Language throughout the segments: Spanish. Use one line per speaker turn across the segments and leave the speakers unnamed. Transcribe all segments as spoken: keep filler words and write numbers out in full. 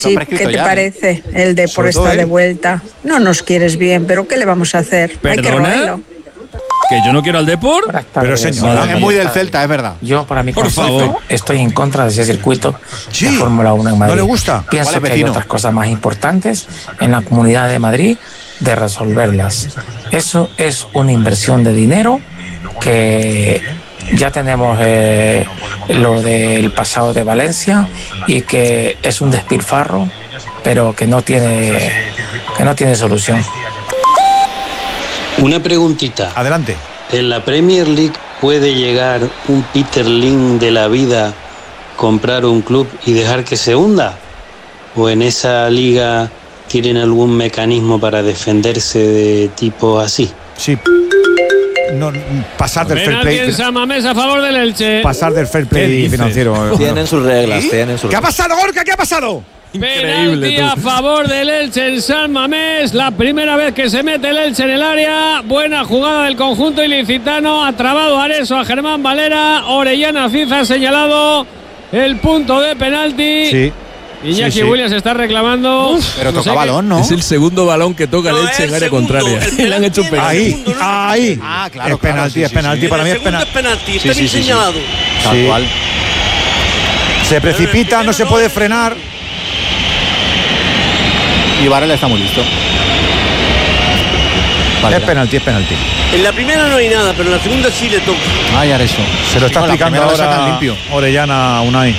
Sí, ¿qué te ya, parece? El Depor está de vuelta. No nos quieres bien, pero ¿qué le vamos a hacer?
¿Perdona?
Hay que roerlo.
¿Que yo no quiero al Depor?
Pero señora, es muy del Celta, es verdad.
Yo, para mi
Por
concepto,
favor.
estoy en contra de ese circuito
Sí.
de Fórmula uno en Madrid.
¿No le gusta?
Pienso
Vale,
que hay
vecino.
otras cosas más importantes en la Comunidad de Madrid de resolverlas. Eso es una inversión de dinero que ya tenemos eh, lo del pasado de Valencia y que es un despilfarro, pero que no tiene, que no tiene solución.
Una preguntita.
Adelante.
¿En la Premier League puede llegar un Peter Lim de la vida, comprar un club y dejar que se hunda? ¿O en esa liga tienen algún mecanismo para defenderse de tipos así?
Sí. No, pasar del fair
Penalti
play.
en San Mamés a favor del Elche.
Pasar del fair
¿Qué
play
dices?
financiero.
Tienen sus reglas,
¿Sí?
tienen sus
¿Qué ha
reglas.
pasado, Gorka? ¿Qué ha pasado?
Penalti a favor del Elche en San Mamés. La primera vez que se mete el Elche en el área. Buena jugada del conjunto ilicitano. Ha trabado Areso a Germán Valera. Orellana Ciza ha señalado el punto de penalti.
Sí.
Iñaki
sí, sí.
Williams está reclamando.
Pero
No
toca
sé
balón, ¿no?
Es el segundo balón que toca el
No,
Elche
es
en área
segundo,
contraria.
el
Le han hecho un penalti.
Ahí, ahí.
Ah, claro,
Es penalti,
claro, sí,
es
sí,
penalti.
sí.
Para mí
el
es
segundo
penalti.
es penalti, está
Sí,
bien
sí, sí, sí.
señalado.
Tal
Sí.
cual.
Se precipita, no se puede frenar.
Y Varela está muy listo. Vale,
Es penalti, es penalti.
En la primera no hay nada, pero en la segunda sí le toca.
Ay, Areso.
Se lo está
Sí, con la
explicando
primera la sacan
ahora
limpio.
Orellana a Unai.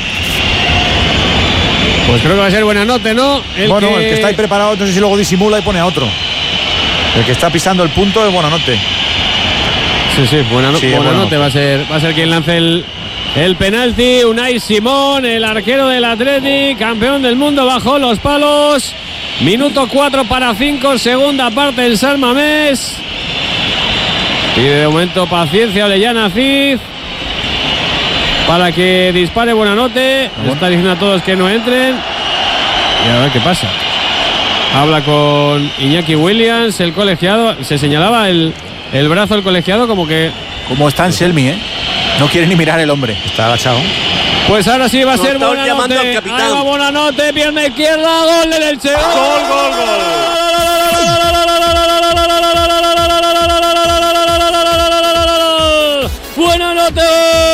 Pues creo que va a ser buena nota, ¿no? El
bueno,
que...
el que está ahí preparado, no sé si luego disimula y pone a otro. El que está pisando el punto es Buenanote.
Sí, sí, buena, no,
Sí,
buena
bueno.
nota. Va a ser, va a ser quien lance el, el penalti. Unai Simón, el arquero del Athletic, campeón del mundo, bajó los palos. Minuto cuatro para cinco, segunda parte en San Mamés. Pide de momento paciencia Orellana Cid para que dispare Buenanote. Está diciendo a todos que no entren. Y a ver qué pasa. Habla con Iñaki Williams, el colegiado. Se señalaba el, el brazo del colegiado como que...
Como está en Selmi, ¿eh? No quiere ni mirar el hombre.
Está agachado.
Pues ahora sí va a
Lo
ser
están llamando al
Buenanote.
capitán.
Ahí va Buenanote, pierna izquierda, gol del Elche.
Gol, gol, gol.
Buenanote.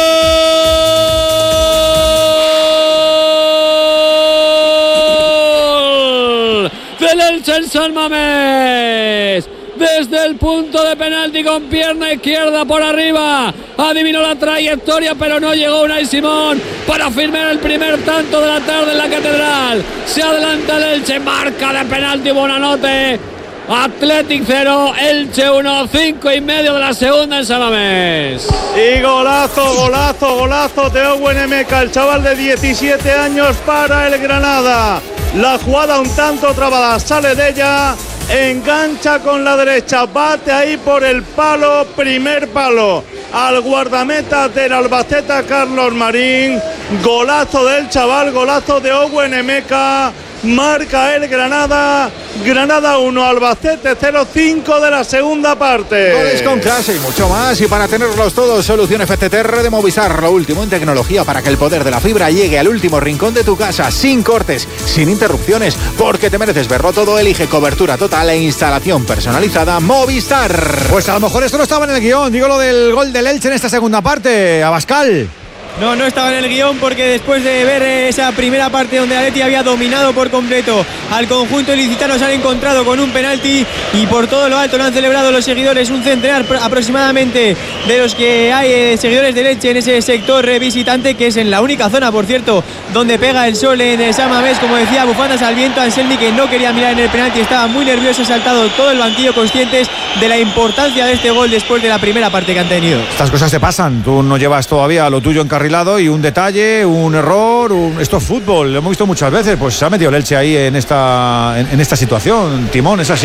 Del Elche en San Mamés. Desde el punto de penalti con pierna izquierda por arriba. Adivinó la trayectoria, pero no llegó Unai Simón para firmar el primer tanto de la tarde en la Catedral. Se adelanta el Elche, marca de penalti Buenanote. Athletic cero, Elche uno, cinco y medio de la segunda en San Mamés.
Y golazo, golazo, golazo de Owen Emeka, el chaval de diecisiete años para el Granada. La jugada un tanto trabada, sale de ella, engancha con la derecha, bate ahí por el palo, primer palo al guardameta del Albacete, Carlos Marín. Golazo del chaval, golazo de Owen Emeka. Marca el Granada, Granada uno, Albacete cero, cinco de la segunda parte.
Goles con clase y mucho más. Y para tenerlos todos, solución F T T R de Movistar. Lo último en tecnología para que el poder de la fibra llegue al último rincón de tu casa, sin cortes, sin interrupciones, porque te mereces verlo todo. Elige cobertura total e instalación personalizada Movistar. Pues a lo mejor esto no estaba en el guión. Digo lo del gol del Elche en esta segunda parte. Abascal.
No, no estaba en el guión porque después de ver esa primera parte donde Atleti había dominado por completo al conjunto ilicitano, se han encontrado con un penalti y por todo lo alto lo han celebrado los seguidores, un centenar aproximadamente de los que hay eh, seguidores de Elche en ese sector eh, visitante, que es en la única zona, por cierto, donde pega el sol en el San Mamés. Como decía, bufandas al viento. Anselmi, que no quería mirar en el penalti, estaba muy nervioso, ha saltado todo el banquillo, conscientes de la importancia de este gol después de la primera parte que han tenido.
Estas cosas te pasan, tú no llevas todavía lo tuyo encarrilado y un detalle, un error, un... esto es fútbol, lo hemos visto muchas veces, pues se ha metido el Elche ahí en esta, en, en esta situación, Timón, es así.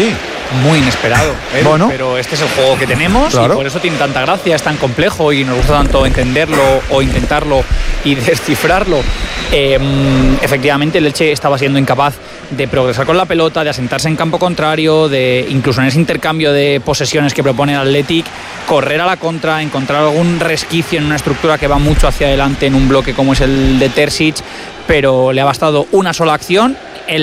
muy inesperado, ¿eh?
Bueno.
Pero este es el juego que tenemos,
claro.
Y por eso tiene tanta gracia, es tan complejo y nos gusta tanto entenderlo o intentarlo y descifrarlo. Eh, efectivamente el Elche estaba siendo incapaz de progresar con la pelota, de asentarse en campo contrario, de incluso en ese intercambio de posesiones que propone el Athletic, correr a la contra, encontrar algún resquicio en una estructura que va mucho hacia adelante en un bloque como es el de Terzic, pero le ha bastado una sola acción